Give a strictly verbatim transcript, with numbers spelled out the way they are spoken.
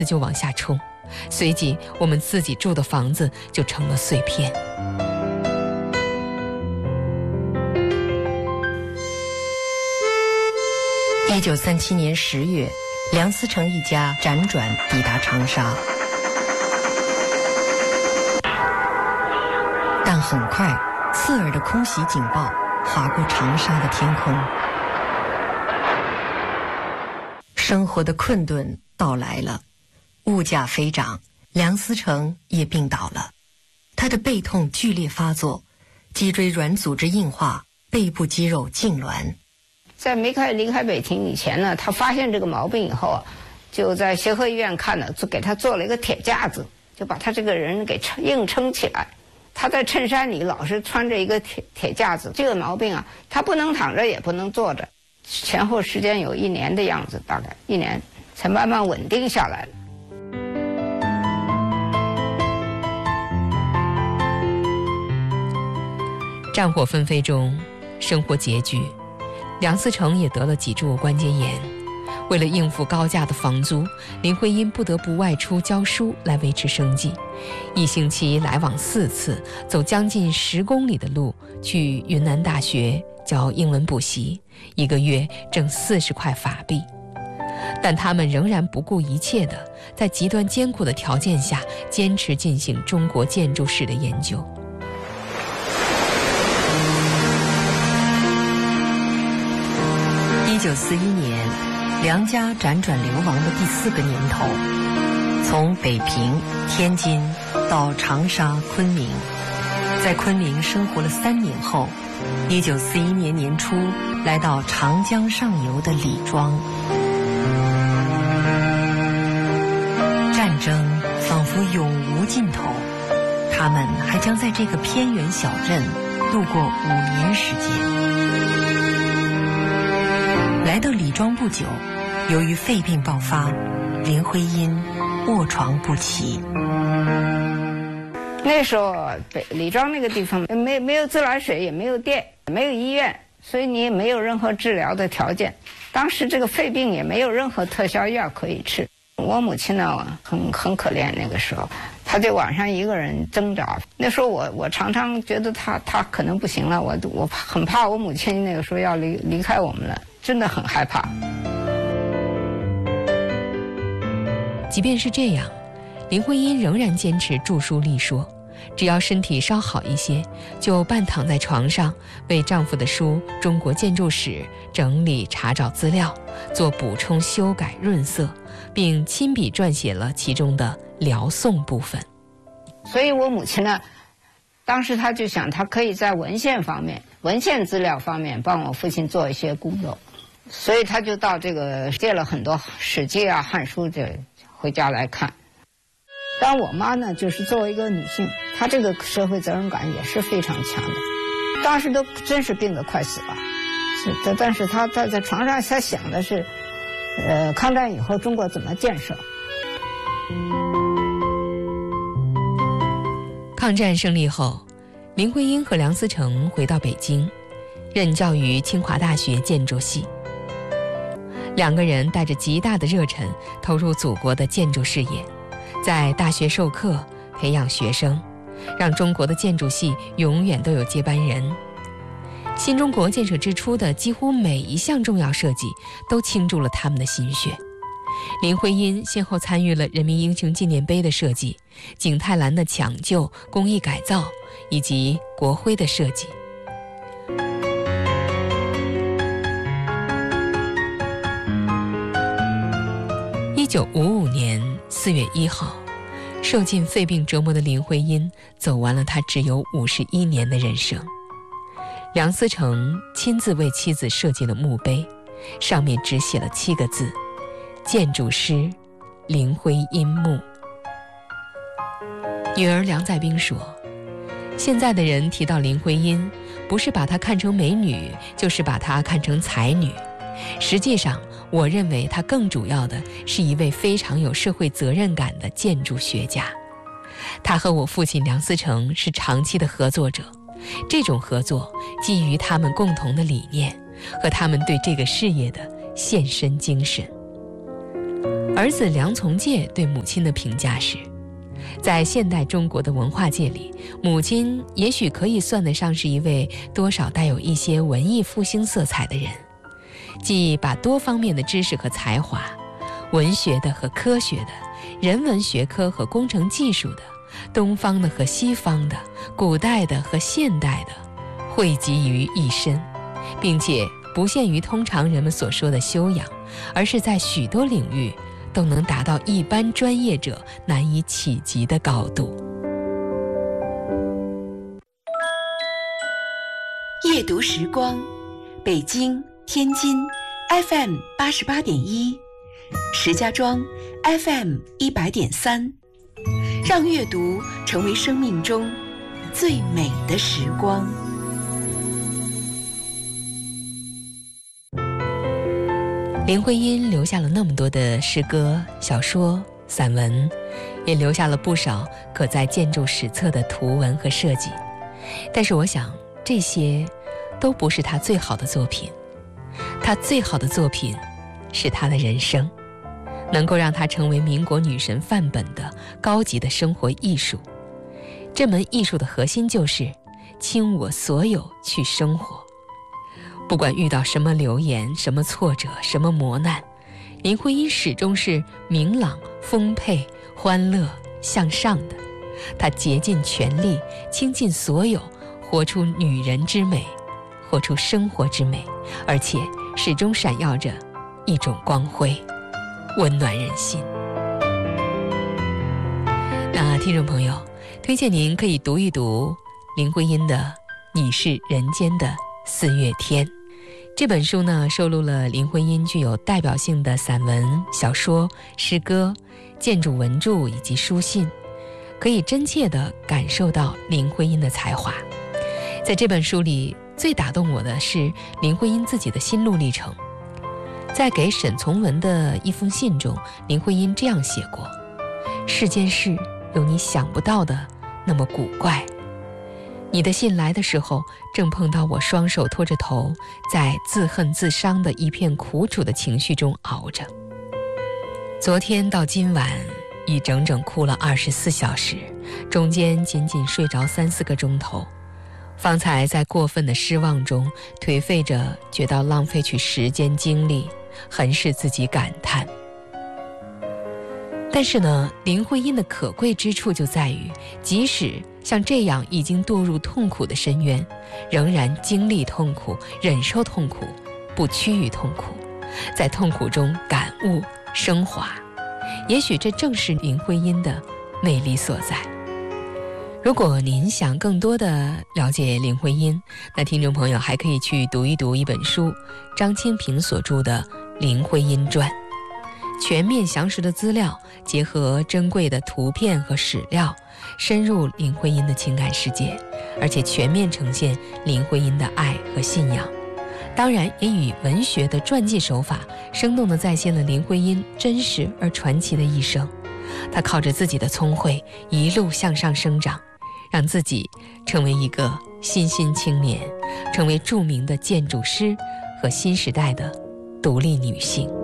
就往下冲，随即我们自己住的房子就成了碎片。 一九三七年十月，梁思成一家辗转抵达长沙，但很快，刺耳的空袭警报划过长沙的天空，生活的困顿到来了，物价飞涨，梁思成也病倒了，他的背痛剧烈发作，脊椎软组织硬化，背部肌肉痉挛。 在没开离开北京以前呢，他发现这个毛病以后啊，就在协和医院看了，就给他做了一个铁架子，就把他这个人给撑硬撑起来。他在衬衫里老是穿着一个铁铁架子，这个毛病啊，他不能躺着也不能坐着，前后时间有一年的样子，大概一年才慢慢稳定下来了。 战火纷飞中，生活拮据。梁思成也得了脊柱关节炎，为了应付高价的房租，林徽因不得不外出教书来维持生计，一星期来往四次，走将近十公里的路去云南大学教英文补习，一个月挣四十块法币。但他们仍然不顾一切地在极端艰苦的条件下坚持进行中国建筑史的研究。 一九四一年，梁家辗转流亡的第四个年头，从北平、天津到长沙、昆明，在昆明生活了三年后，一九四一年年初来到长江上游的李庄。战争仿佛永无尽头，他们还将在这个偏远小镇度过五年时间。来到李庄不久，由于肺病爆发，林徽因卧床不起。 那时候北李庄那个地方没没有自来水，也没有电，没有医院，所以你也没有任何治疗的条件。当时这个肺病也没有任何特效药可以吃。我母亲呢很很可怜，那个时候她就晚上一个人挣扎。那时候我我常常觉得她她可能不行了，我我很怕我母亲那个时候要离离开我们了，真的很害怕。 即便是这样，林徽因仍然坚持著书立说，只要身体稍好一些，就半躺在床上为丈夫的书《中国建筑史》整理查找资料，做补充修改润色，并亲笔撰写了其中的辽宋部分。 所以我母亲呢，当时她就想她可以在文献方面文献资料方面帮我父亲做一些工作，所以她就到这个借了很多史记啊汉书就回家来看。但我妈呢，就是作为一个女性，她这个社会责任感也是非常强的。当时都真是病得快死了，是，但是她她在床上，她想的是，呃，抗战以后中国怎么建设。 抗战胜利后，林徽因和梁思成回到北京，任教于清华大学建筑系。两个人带着极大的热忱投入祖国的建筑事业，在大学授课，培养学生，让中国的建筑系永远都有接班人。新中国建设之初的几乎每一项重要设计都倾注了他们的心血。林徽因先后参与了人民英雄纪念碑的设计、景泰蓝的抢救、工艺改造以及国徽的设计。一九五五年四月一号，受尽肺病折磨的林徽因走完了她只有五十一年的人生。梁思成亲自为妻子设计了墓碑，上面只写了七个字：建筑师林徽因墓。女儿梁再冰说，现在的人提到林徽因，不是把她看成美女，就是把她看成才女。实际上，我认为她更主要的是一位非常有社会责任感的建筑学家。她和我父亲梁思成是长期的合作者，这种合作基于他们共同的理念和他们对这个事业的献身精神。 儿子梁从诫对母亲的评价是，在现代中国的文化界里，母亲也许可以算得上是一位多少带有一些文艺复兴色彩的人，既把多方面的知识和才华，文学的和科学的，人文学科和工程技术的，东方的和西方的，古代的和现代的，汇集于一身，并且不限于通常人们所说的修养，而是在许多领域都能达到一般专业者难以企及的高度。 夜读时光，北京、天津 F M 八十八点一，石家庄 F M 一百点三，让阅读成为生命中最美的时光。 林徽因留下了那么多的诗歌、小说、散文，也留下了不少可在建筑史册的图文和设计。但是我想，这些都不是她最好的作品。她最好的作品是她的人生，能够让她成为民国女神范本的高级的生活艺术。这门艺术的核心就是倾我所有去生活。不管遇到什么流言、什么挫折、什么磨难，林徽因始终是明朗、丰沛、欢乐、向上的。她竭尽全力，倾尽所有，活出女人之美，活出生活之美，而且始终闪耀着一种光辉，温暖人心。那听众朋友，推荐您可以读一读林徽因的《你是人间的四月天》。这本书呢，收录了林徽因具有代表性的散文、小说、诗歌、建筑文著以及书信，可以真切地感受到林徽因的才华。在这本书里，最打动我的是林徽因自己的心路历程。在给沈从文的一封信中，林徽因这样写过：世间事有你想不到的那么古怪。你的信来的时候，正碰到我双手托着头，在自恨自伤的一片苦楚的情绪中熬着。昨天到今晚已整整哭了二十四小时，中间仅仅睡着三四个钟头，方才在过分的失望中颓废着，觉到浪费去时间精力，很使自己感叹。但是呢，林徽因的可贵之处就在于，即使像这样已经堕入痛苦的深渊，仍然经历痛苦，忍受痛苦，不屈于痛苦，在痛苦中感悟升华。也许这正是林徽因的魅力所在。如果您想更多的了解林徽因，那听众朋友还可以去读一读一本书，张清平所著的《林徽因传》。全面详实的资料，结合珍贵的图片和史料，深入林徽因的情感世界，而且全面呈现林徽因的爱和信仰。当然，也以文学的传记手法，生动地再现了林徽因真实而传奇的一生。她靠着自己的聪慧，一路向上生长，让自己成为一个新兴青年，成为著名的建筑师和新时代的独立女性。